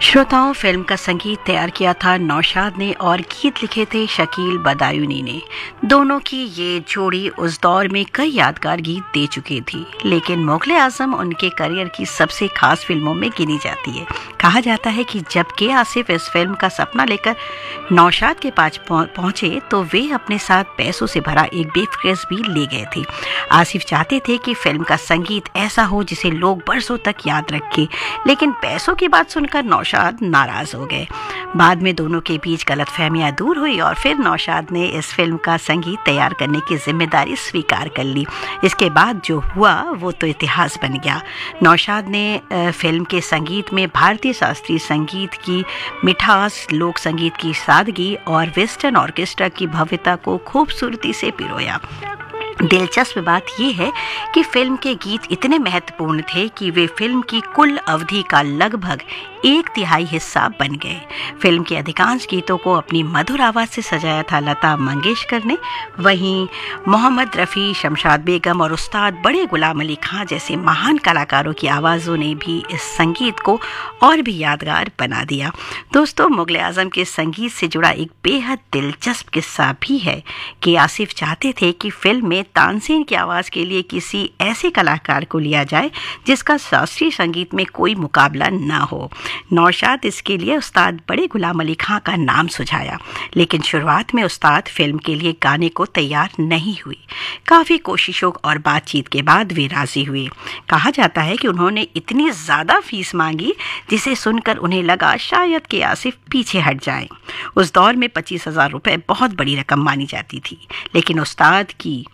श्रोताओं, फिल्म का संगीत तैयार किया था नौशाद ने और गीत लिखे थे शकील बदायूनी ने। दोनों की ये जोड़ी उस दौर में कई यादगार गीत दे चुकी थी, लेकिन मुगले आजम उनके करियर की सबसे खास फिल्मों में गिनी जाती है। कहा जाता है कि जब के आसिफ इस फिल्म का सपना लेकर नौशाद के पास पहुंचे तो वे अपने साथ पैसों से भरा एक ब्रीफकेस भी ले गए थे। आसिफ चाहते थे कि फिल्म का संगीत ऐसा हो जिसे लोग बरसों तक याद रखें, लेकिन पैसों की बात सुनकर नौशाद नाराज हो गए। बाद में दोनों के बीच गलतफहमियां दूर हुई और फिर नौशाद ने इस फिल्म का संगीत तैयार करने की जिम्मेदारी स्वीकार कर ली। इसके बाद जो हुआ वो तो इतिहास बन गया। नौशाद ने फिल्म के संगीत में भारतीय शास्त्रीय संगीत की मिठास, लोक संगीत की सादगी और वेस्टर्न ऑर्केस्ट्रा की भव्यता को खूबसूरती से पिरोया। दिलचस्प बात यह है कि फिल्म के गीत इतने महत्वपूर्ण थे कि वे फिल्म की कुल अवधि का लगभग 1/3 हिस्सा बन गए। फिल्म के अधिकांश गीतों को अपनी मधुर आवाज से सजाया था लता मंगेशकर ने। वहीं मोहम्मद रफ़ी, शमशाद बेगम और उस्ताद बड़े गुलाम अली खां जैसे महान कलाकारों की आवाज़ों ने भी इस संगीत को और भी यादगार बना दिया। दोस्तों, मुगले आजम के संगीत से जुड़ा एक बेहद दिलचस्प किस्सा भी है कि आसिफ चाहते थे कि फिल्म में तानसेन की आवाज़ के लिए किसी ऐसे कलाकार को लिया जाए जिसका शास्त्रीय संगीत में कोई मुकाबला ना हो। नौशाद इसके लिए उस्ताद बड़े गुलाम अली खां का नाम सुझाया, लेकिन शुरुआत में उस्ताद फिल्म के लिए गाने को तैयार नहीं हुए। काफ़ी कोशिशों और बातचीत के बाद वे राजी हुए। कहा जाता है कि उन्होंने इतनी ज़्यादा फीस मांगी जिसे सुनकर उन्हें लगा शायद कि आसिफ पीछे हट जाएं। उस दौर में 25,000 रुपये बहुत बड़ी रकम मानी जाती थी, लेकिन उस्ताद की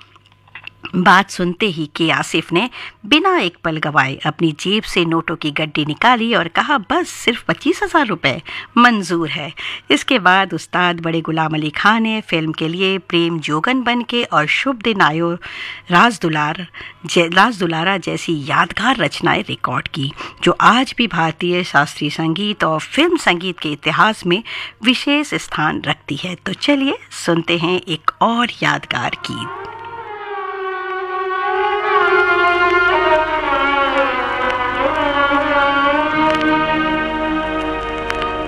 बात सुनते ही के आसिफ ने बिना एक पल गवाए अपनी जेब से नोटों की गड्डी निकाली और कहा, बस सिर्फ 25,000 रुपये मंजूर है। इसके बाद उस्ताद बड़े गुलाम अली खां ने फिल्म के लिए प्रेम जोगन बनके और शुभ दिन आयो राज दुलारा जैसी यादगार रचनाएं रिकॉर्ड की, जो आज भी भारतीय शास्त्रीय संगीत और फिल्म संगीत के इतिहास में विशेष स्थान रखती है। तो चलिए सुनते हैं एक और यादगार गीत।